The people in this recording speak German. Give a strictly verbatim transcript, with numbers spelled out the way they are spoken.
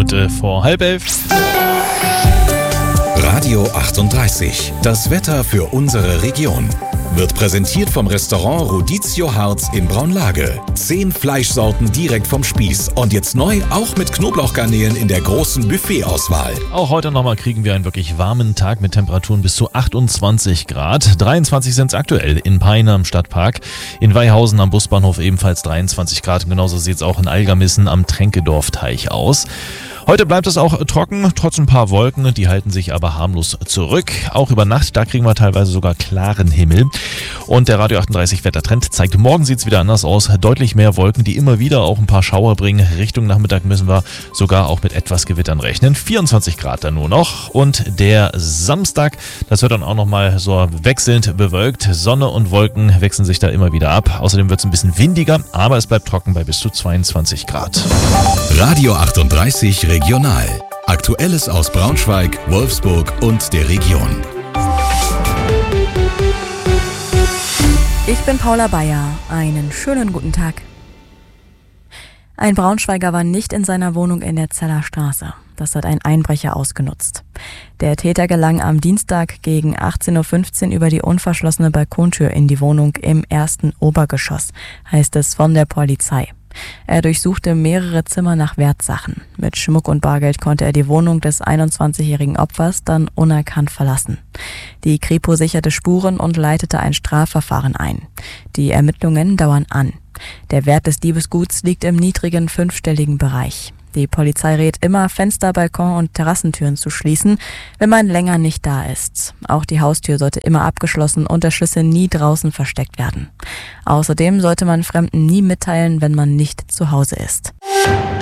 Minute vor halb elf. Radio achtunddreißig. Das Wetter für unsere Region. Wird präsentiert vom Restaurant Rodizio Harz in Braunlage. Zehn Fleischsorten direkt vom Spieß. Und jetzt neu auch mit Knoblauchgarnelen in der großen Buffetauswahl. Auch heute nochmal kriegen wir einen wirklich warmen Tag mit Temperaturen bis zu achtundzwanzig Grad. dreiundzwanzig sind es aktuell in Peine am Stadtpark. In Weihausen am Busbahnhof ebenfalls dreiundzwanzig Grad. Genauso sieht es auch in Algermissen am Tränkedorfteich aus. Heute bleibt es auch trocken, trotz ein paar Wolken, die halten sich aber harmlos zurück. Auch über Nacht, da kriegen wir teilweise sogar klaren Himmel. Und der Radio achtunddreißig Wettertrend zeigt, morgen sieht es wieder anders aus. Deutlich mehr Wolken, die immer wieder auch ein paar Schauer bringen. Richtung Nachmittag müssen wir sogar auch mit etwas Gewittern rechnen. vierundzwanzig Grad dann nur noch. Und der Samstag, das wird dann auch nochmal so wechselnd bewölkt. Sonne und Wolken wechseln sich da immer wieder ab. Außerdem wird es ein bisschen windiger, aber es bleibt trocken bei bis zu zweiundzwanzig Grad. Radio achtunddreißig Regional. Aktuelles aus Braunschweig, Wolfsburg und der Region. Ich bin Paula Bayer. Einen schönen guten Tag. Ein Braunschweiger war nicht in seiner Wohnung in der Zeller Straße. Das hat ein Einbrecher ausgenutzt. Der Täter gelang am Dienstag gegen achtzehn Uhr fünfzehn über die unverschlossene Balkontür in die Wohnung im ersten Obergeschoss, heißt es von der Polizei. Er durchsuchte mehrere Zimmer nach Wertsachen. Mit Schmuck und Bargeld konnte er die Wohnung des einundzwanzigjährigen Opfers dann unerkannt verlassen. Die Kripo sicherte Spuren und leitete ein Strafverfahren ein. Die Ermittlungen dauern an. Der Wert des Diebesguts liegt im niedrigen fünfstelligen Bereich. Die Polizei rät immer, Fenster, Balkon und Terrassentüren zu schließen, wenn man länger nicht da ist. Auch die Haustür sollte immer abgeschlossen und der Schlüssel nie draußen versteckt werden. Außerdem sollte man Fremden nie mitteilen, wenn man nicht zu Hause ist.